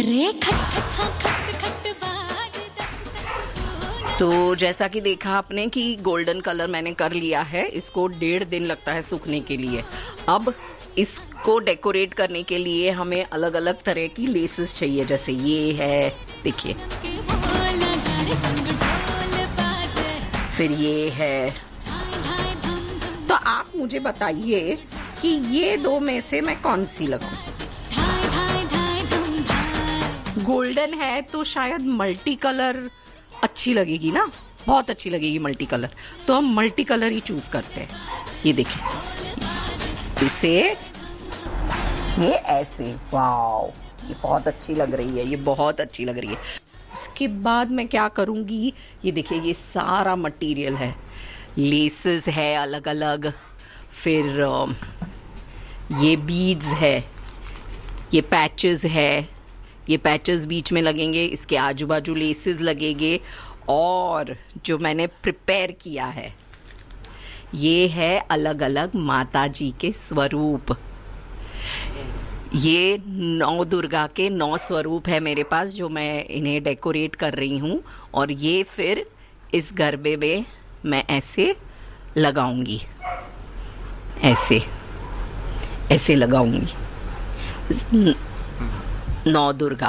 रे खट खट खट खट बाज दस तो जैसा कि देखा आपने कि गोल्डन कलर मैंने कर लिया है। इसको 1.5 दिन लगता है सूखने के लिए। अब इसको डेकोरेट करने के लिए हमें अलग अलग तरह की लेसेस चाहिए। जैसे ये है, देखिए, फिर ये है। तो आप मुझे बताइए कि ये दो में से मैं कौन सी लगाऊं। गोल्डन है तो शायद मल्टी कलर अच्छी लगेगी ना, बहुत अच्छी लगेगी मल्टी कलर। तो हम मल्टी कलर ही चूज करते हैं। ये देखिए, इसे ये ऐसे, वाओ, ये बहुत अच्छी लग रही है, ये बहुत अच्छी लग रही है। उसके बाद मैं क्या करूंगी, ये देखिए, ये सारा मटेरियल है, लेसेस है अलग अलग, फिर ये बीड्स है, ये पैचेस है, ये पैचेस बीच में लगेंगे, इसके आजू बाजू लेसेस लगेंगे। और जो मैंने प्रिपेयर किया है, ये है अलग अलग माता जी के स्वरूप। ये 9 दुर्गा के 9 स्वरूप है मेरे पास, जो मैं इन्हें डेकोरेट कर रही हूँ। और ये फिर इस गरबे में मैं ऐसे लगाऊंगी, ऐसे ऐसे लगाऊंगी 9 दुर्गा।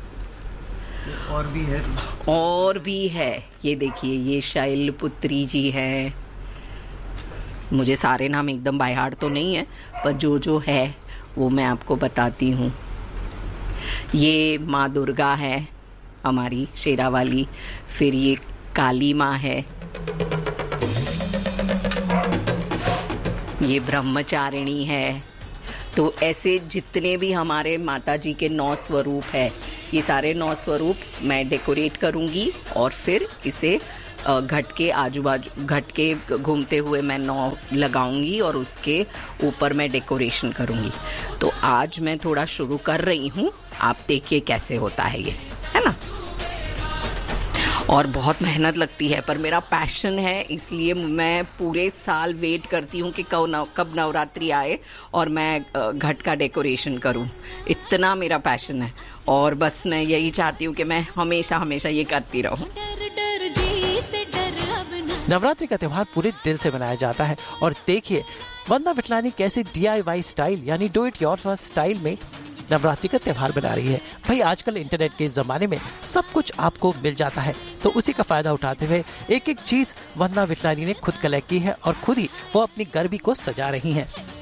और भी है, ये देखिए, ये शैलपुत्री जी है। मुझे सारे नाम एकदम बाय हार्ट तो नहीं है, पर जो जो है वो मैं आपको बताती हूँ। ये माँ दुर्गा है हमारी शेरा वाली, फिर ये काली माँ है, ये ब्रह्मचारिणी है। तो ऐसे जितने भी हमारे माता जी के 9 स्वरूप है, ये सारे 9 स्वरूप मैं डेकोरेट करूंगी। और फिर इसे घट के आजू बाजू, घट के घूमते हुए मैं 9 लगाऊंगी और उसके ऊपर मैं डेकोरेशन करूंगी। तो आज मैं थोड़ा शुरू कर रही हूँ, आप देखिए कैसे होता है ये, है ना। और बहुत मेहनत लगती है, पर मेरा पैशन है, इसलिए मैं पूरे साल वेट करती हूँ कि कब नवरात्रि आए और मैं घट का डेकोरेशन करूँ। इतना मेरा पैशन है और बस मैं यही चाहती हूँ कि मैं हमेशा हमेशा ये करती रहूँ। नवरात्रि का त्योहार पूरे दिल से मनाया जाता है। और देखिए वंदना विटलानी कैसे DIY स्टाइल यानी डू इट योरसेल्फ स्टाइल में नवरात्रि का त्योहार बना रही है। भाई आजकल इंटरनेट के जमाने में सब कुछ आपको मिल जाता है, तो उसी का फायदा उठाते हुए एक एक चीज वंदना विटलानी ने खुद कलेक्ट की है और खुद ही वो अपनी गरबी को सजा रही हैं।